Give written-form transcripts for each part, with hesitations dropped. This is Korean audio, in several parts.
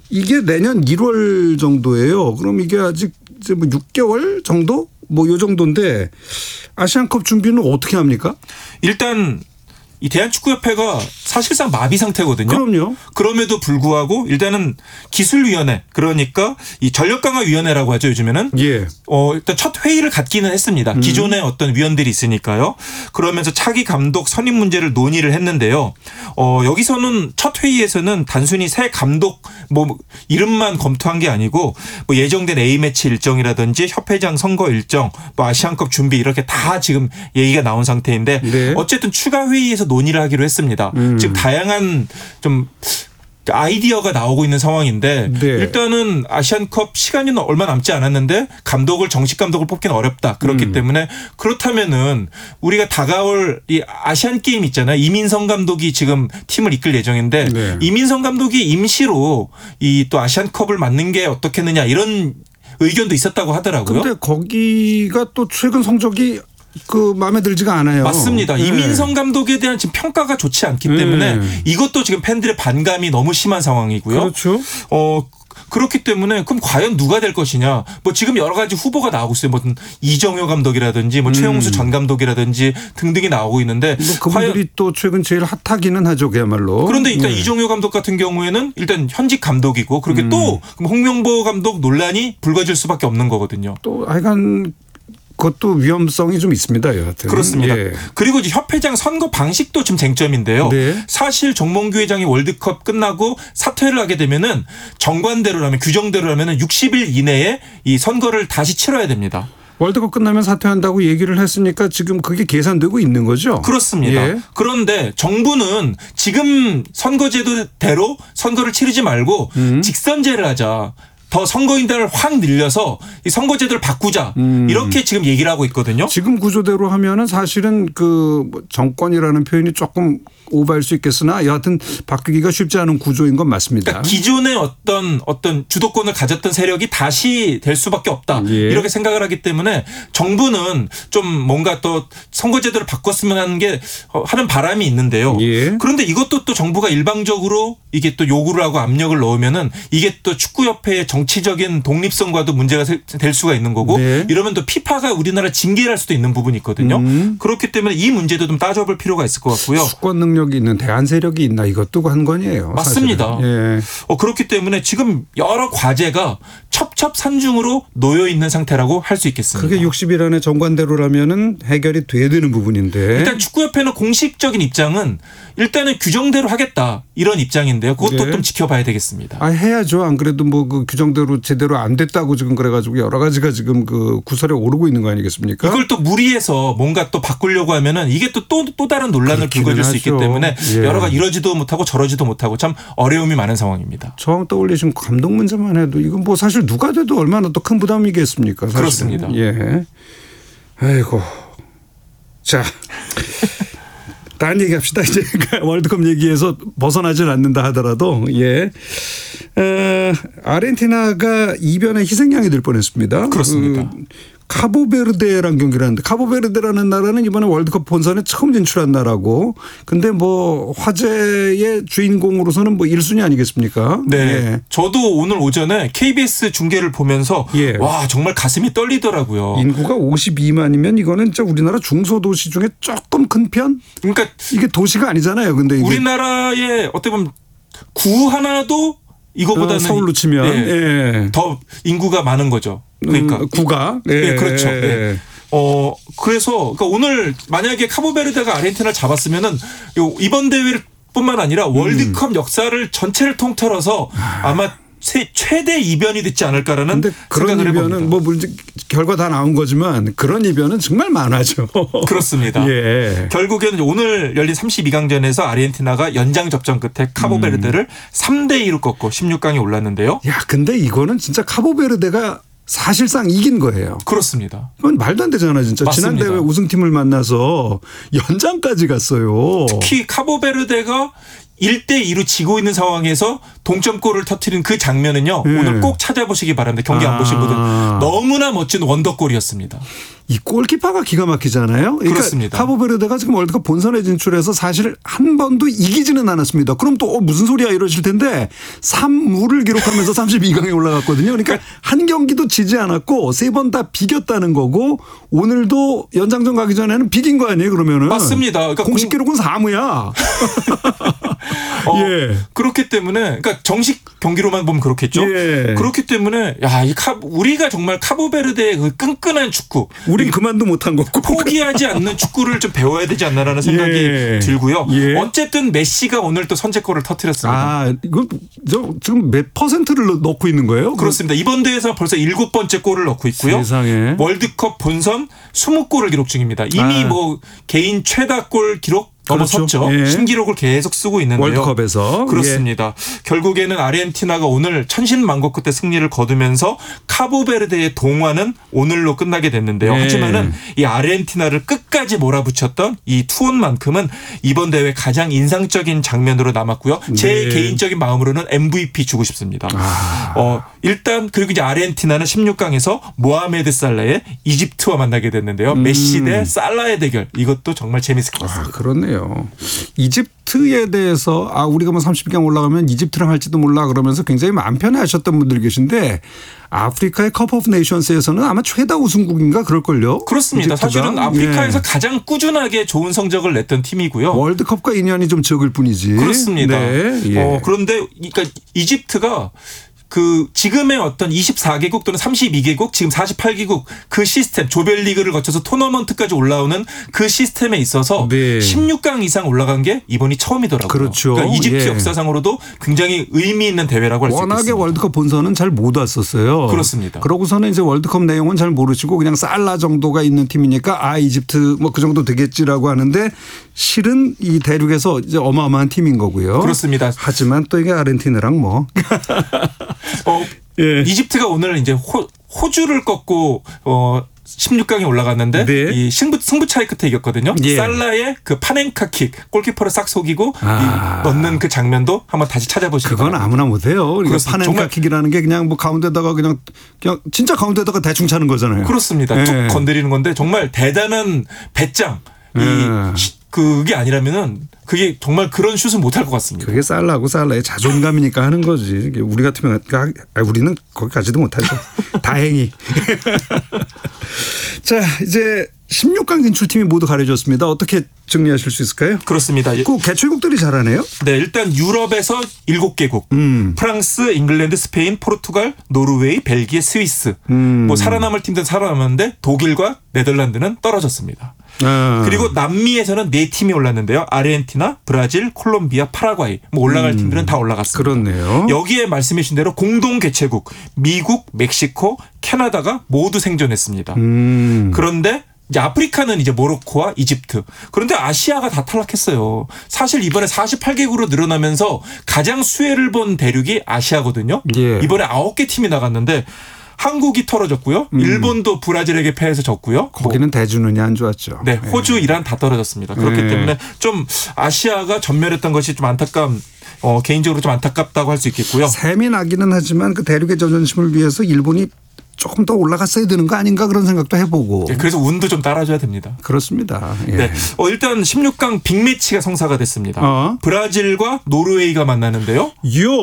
이게 내년 1월 정도예요. 그럼 이게 아직 이제 뭐 6개월 정도? 뭐 요 정도인데 아시안컵 준비는 어떻게 합니까? 일단 이 대한축구협회가 사실상 마비 상태거든요. 그럼요. 그럼에도 불구하고 일단은 기술위원회, 그러니까 이 전력강화위원회라고 하죠, 요즘에는. 예. 일단 첫 회의를 갖기는 했습니다. 기존에 어떤 위원들이 있으니까요. 그러면서 차기 감독 선임 문제를 논의를 했는데요. 여기서는 첫 회의에서는 단순히 새 감독 뭐 이름만 검토한 게 아니고 뭐 예정된 A매치 일정이라든지 협회장 선거 일정, 뭐 아시안컵 준비 이렇게 다 지금 얘기가 나온 상태인데 네. 어쨌든 추가 회의에서 논의를 하기로 했습니다. 지금 다양한 좀 아이디어가 나오고 있는 상황인데 네. 일단은 아시안컵 시간이 얼마 남지 않았는데 정식 감독을 뽑기는 어렵다. 그렇기 때문에 그렇다면은 우리가 다가올 이 아시안 게임 있잖아요. 이민성 감독이 지금 팀을 이끌 예정인데 네. 이민성 감독이 임시로 이 또 아시안컵을 맡는 게 어떻겠느냐 이런 의견도 있었다고 하더라고요. 그런데 거기가 또 최근 성적이 마음에 들지가 않아요. 맞습니다. 네. 이민성 감독에 대한 지금 평가가 좋지 않기 때문에 이것도 지금 팬들의 반감이 너무 심한 상황이고요. 그렇죠. 그렇기 때문에 그럼 과연 누가 될 것이냐. 뭐 지금 여러 가지 후보가 나오고 있어요. 뭐 이정효 감독이라든지 뭐 최용수 전 감독이라든지 등등이 나오고 있는데 뭐 그분들이 과연 또 최근 제일 핫하기는 하죠. 그야말로. 그런데 일단 이정효 감독 같은 경우에는 일단 현직 감독이고 그렇게 또 홍명보 감독 논란이 불거질 수밖에 없는 거거든요. 또 하여간 그것도 위험성이 좀 있습니다. 여하튼. 그렇습니다. 예. 그리고 이제 협회장 선거 방식도 좀 쟁점인데요. 네. 사실 정몽규 회장이 월드컵 끝나고 사퇴를 하게 되면은 정관대로라면 규정대로라면은 60일 이내에 이 선거를 다시 치러야 됩니다. 월드컵 끝나면 사퇴한다고 얘기를 했으니까 지금 그게 계산되고 있는 거죠. 그렇습니다. 예. 그런데 정부는 지금 선거제도대로 선거를 치르지 말고 직선제를 하자. 더 선거인단을 확 늘려서 이 선거제도를 바꾸자. 이렇게 지금 얘기를 하고 있거든요. 지금 구조대로 하면은 사실은 정권이라는 표현이 조금 오버할 수 있겠으나 여하튼 바뀌기가 쉽지 않은 구조인 건 맞습니다. 그러니까 기존의 어떤 주도권을 가졌던 세력이 다시 될 수밖에 없다. 예. 이렇게 생각을 하기 때문에 정부는 좀 뭔가 또 선거제도를 바꿨으면 하는 바람이 있는데요. 예. 그런데 이것도 또 정부가 일방적으로 이게 또 요구를 하고 압력을 넣으면은 이게 또 축구협회의 정치적인 독립성과도 문제가 될 수가 있는 거고 네. 이러면 또 피파가 우리나라 징계를 할 수도 있는 부분이 있거든요. 그렇기 때문에 이 문제도 좀 따져볼 필요가 있을 것 같고요. 수권 능력이 있는 대안 세력이 있나 이것도 관건이에요. 맞습니다. 예. 그렇기 때문에 지금 여러 과제가 첩첩산중으로 놓여 있는 상태라고 할 수 있겠습니다. 그게 60일 안에 정관대로라면은 해결이 돼야 되는 부분인데. 일단 축구협회는 공식적인 입장은 일단은 규정대로 하겠다 이런 입장인데요. 그것도 네. 좀 지켜봐야 되겠습니다. 해야죠. 안 그래도 뭐 그 규정대로 제대로 안 됐다고 지금 그래가지고 여러 가지가 지금 구설에 오르고 있는 거 아니겠습니까? 이걸 또 무리해서 뭔가 또 바꾸려고 하면은 이게 또 다른 논란을 불거질 수 있기 때문에 예. 여러 가지 이러지도 못하고 저러지도 못하고 참 어려움이 많은 상황입니다. 처음 떠올리신 감독 문제만 해도 이건 뭐 사실 누가 돼도 얼마나 또 큰 부담이겠습니까? 사실은. 그렇습니다. 예. 아이고. 자. 다른 얘기합시다. 이제 월드컵 얘기에서 벗어나질 않는다 하더라도 예. 아르헨티나가 이변의 희생양이 될 뻔했습니다. 그렇습니다. 카보베르데라는 경기를 하는데 카보베르데라는 나라는 이번에 월드컵 본선에 처음 진출한 나라고 근데 뭐 화제의 주인공으로서는 뭐 1순위 아니겠습니까? 네. 예. 저도 오늘 오전에 KBS 중계를 보면서 예. 와 정말 가슴이 떨리더라고요. 인구가 52만이면 이거는 진짜 우리나라 중소도시 중에 조금 큰 편? 그러니까 이게 도시가 아니잖아요. 근데 이게 우리나라의 어떻게 보면 구 하나도 이거보다는 서울로 치면 예. 더 인구가 많은 거죠. 그러니까 구가 네, 그렇죠. 네. 그래서 그러니까 오늘 만약에 카보베르데가 아르헨티나를 잡았으면은 이번 대회를 뿐만 아니라 월드컵 역사를 전체를 통틀어서 아마 최대 이변이 됐지 않을까라는 근데 그런 생각을 이변은 해봅니다. 뭐 물론 결과 다 나온 거지만 그런 이변은 정말 많아죠. 그렇습니다. 예. 결국에는 오늘 열린 32강전에서 아르헨티나가 연장 접전 끝에 카보베르데를 3대2로 꺾고 16강에 올랐는데요. 야, 근데 이거는 진짜 카보베르데가 사실상 이긴 거예요. 그렇습니다. 그건 말도 안 되잖아 진짜. 맞습니다. 지난 대회 우승팀을 만나서 연장까지 갔어요. 특히 카보베르데가 1대2로 지고 있는 상황에서 동점골을 터뜨린 그 장면은요. 오늘 꼭 찾아보시기 바랍니다. 경기 안 보신 분들. 너무나 멋진 원더골이었습니다. 이 골키퍼가 기가 막히잖아요. 그러니까 그렇습니다. 카보베르데가 지금 월드컵 본선에 진출해서 사실 한 번도 이기지는 않았습니다. 그럼 또 무슨 소리야 이러실 텐데 3무를 기록하면서 32강에 올라갔거든요. 그러니까 한 경기도 지지 않았고 3번 다 비겼다는 거고 오늘도 연장전 가기 전에는 비긴 거 아니에요 그러면은. 맞습니다. 그러니까 공식 기록은 4무야. 예. 그렇기 때문에 그러니까 정식 경기로만 보면 그렇겠죠. 예. 그렇기 때문에 야, 우리가 정말 카보베르데의 그 끈끈한 축구. 우린 그만도 못한 거고. 포기하지 않는 축구를 좀 배워야 되지 않나라는 생각이 들고요. 어쨌든 메시가 오늘 또 선제골을 터뜨렸습니다. 아, 이거 지금 몇 퍼센트를 넣고 있는 거예요? 그렇습니다. 이번 대회에서 벌써 7번째 골을 넣고 있고요. 세상에. 월드컵 본선 20골을 기록 중입니다. 이미 뭐 개인 최다골 기록 넘어섰죠. 그렇죠. 예. 신기록을 계속 쓰고 있는데요. 월드컵에서. 그렇습니다. 결국에는 아르헨티나가 오늘 천신만고 끝에 승리를 거두면서 카보베르데의 동화는 오늘로 끝나게 됐는데요. 예. 하지만은 이 아르헨티나를 끝까지 몰아붙였던 이 투혼만큼은 이번 대회 가장 인상적인 장면으로 남았고요. 제 개인적인 마음으로는 MVP 주고 싶습니다. 일단 그리고 이제 아르헨티나는 16강에서 모하메드 살라의 이집트와 만나게 됐는데요. 메시 대 살라의 대결. 이것도 정말 재밌을 것 같습니다. 그렇네요. 이집트에 대해서 우리가 뭐 30강 올라가면 이집트랑 할지도 몰라 그러면서 굉장히 마음 편해하셨던 분들이 계신데 아프리카의 컵 오브 네이션스에서는 아마 최다 우승국인가 그럴걸요. 그렇습니다. 이집트가. 사실은 아프리카에서 가장 꾸준하게 좋은 성적을 냈던 팀이고요. 월드컵과 인연이 좀 적을 뿐이지. 그렇습니다. 네. 그런데 그러니까 이집트가 그 지금의 어떤 24개국 또는 32개국 지금 48개국 그 시스템 조별리그를 거쳐서 토너먼트까지 올라오는 그 시스템에 있어서 16강 이상 올라간 게 이번이 처음이더라고요. 그렇죠. 그러니까 이집트 역사상으로도 굉장히 의미 있는 대회라고 할 수 있습니다. 워낙에 월드컵 본선은 잘 못 왔었어요. 그렇습니다. 그러고서는 이제 월드컵 내용은 잘 모르시고 그냥 살라 정도가 있는 팀이니까 이집트 뭐 그 정도 되겠지라고 하는데 실은 이 대륙에서 이제 어마어마한 팀인 거고요. 그렇습니다. 하지만 또 이게 아르헨티나랑 뭐 이집트가 오늘 이제 호주를 꺾고 16강에 올라갔는데 이 승부 차이 끝에 이겼거든요. 살라의 그 파넨카킥 골키퍼를 싹 속이고 넣는 그 장면도 한번 다시 찾아보시면 그건 아무나 못해요. 그러니까 파넨카킥이라는 게 그냥 뭐 가운데다가 그냥 진짜 가운데다가 대충 차는 거잖아요. 그렇습니다. 툭 건드리는 건데 정말 대단한 배짱. 그게 아니라면은 그게 정말 그런 슛은 못할 것 같습니다. 그게 살라고 살라의 자존감이니까 하는 거지. 우리 같으면 우리는 거기까지도 못하죠. 다행히. 자, 이제 16강 진출팀이 모두 가려졌습니다. 어떻게 정리하실 수 있을까요? 그렇습니다. 그 개최국들이 잘하네요. 네, 일단 유럽에서 7개국. 프랑스, 잉글랜드, 스페인, 포르투갈, 노르웨이, 벨기에, 스위스. 뭐 살아남을 팀들은 살아남았는데 독일과 네덜란드는 떨어졌습니다. 그리고 남미에서는 4팀이 올랐는데요. 아르헨티나, 브라질, 콜롬비아, 파라과이. 뭐 올라갈 팀들은 다 올라갔습니다. 그렇네요. 여기에 말씀해 주신 대로 공동 개최국 미국, 멕시코, 캐나다가 모두 생존했습니다. 그런데 이제 아프리카는 이제 모로코와 이집트. 그런데 아시아가 다 탈락했어요. 사실 이번에 48개국으로 늘어나면서 가장 수혜를 본 대륙이 아시아거든요. 이번에 9개 팀이 나갔는데 한국이 떨어졌고요. 일본도 브라질에게 패해서 졌고요. 거기는 대주는이 안 좋았죠. 네, 호주, 이란 다 떨어졌습니다. 그렇기 때문에 좀 아시아가 전멸했던 것이 좀 개인적으로 좀 안타깝다고 할 수 있겠고요. 셈이 나기는 하지만 그 대륙의 자존심을 위해서 일본이 조금 더 올라갔어야 되는 거 아닌가 그런 생각도 해보고. 네, 그래서 운도 좀 따라줘야 됩니다. 그렇습니다. 네, 일단 16강 빅매치가 성사가 됐습니다. 브라질과 노르웨이가 만나는데요.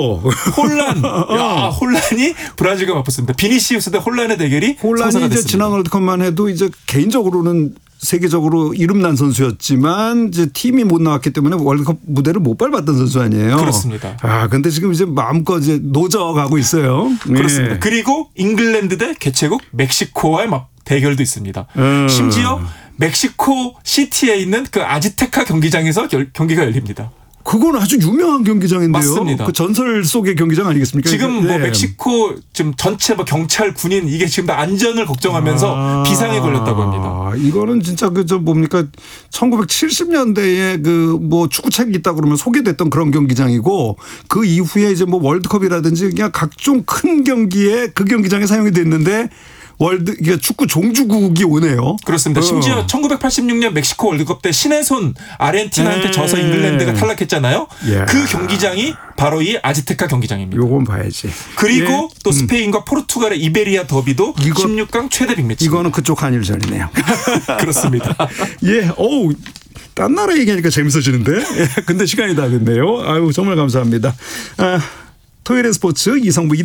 혼란이 브라질과 맞붙습니다. 비니시우스 대 혼란의 대결이 성사가 됐습니다. 이제 지난 월드컵만 해도 이제 개인적으로는 세계적으로 이름난 선수였지만 이제 팀이 못 나왔기 때문에 월드컵 무대를 못 밟았던 선수 아니에요. 그렇습니다. 근데 지금 이제 마음껏 이제 노져가고 있어요. 그렇습니다. 그리고 잉글랜드 대 개최국 멕시코와의 대결도 있습니다. 심지어 멕시코 시티에 있는 그 아즈테카 경기장에서 경기가 열립니다. 그건 아주 유명한 경기장인데요. 맞습니다. 그 전설 속의 경기장 아니겠습니까? 지금 뭐 멕시코 지금 전체 뭐 경찰 군인 이게 지금 다 안전을 걱정하면서 비상에 걸렸다고 합니다. 이거는 진짜 뭡니까 1970년대에 그 뭐 축구책이 있다 그러면 소개됐던 그런 경기장이고 그 이후에 이제 뭐 월드컵이라든지 그냥 각종 큰 경기에 그 경기장에 사용이 됐는데 그러니까 축구 종주국이 오네요. 그렇습니다. 심지어 1986년 멕시코 월드컵 때 신의 손 아르헨티나한테 져서 잉글랜드가 탈락했잖아요. 예. 그 경기장이 바로 이 아즈테카 경기장입니다. 요건 봐야지. 그리고 예. 또 스페인과 포르투갈의 이베리아 더비도 16강 최대 빅매치. 이거는 그쪽 한일전이네요. 그렇습니다. 예, 어우. 딴 나라 얘기하니까 재밌어지는데. 예, 근데 시간이 다 됐네요. 아유, 정말 감사합니다. 토요일의 스포츠 이성부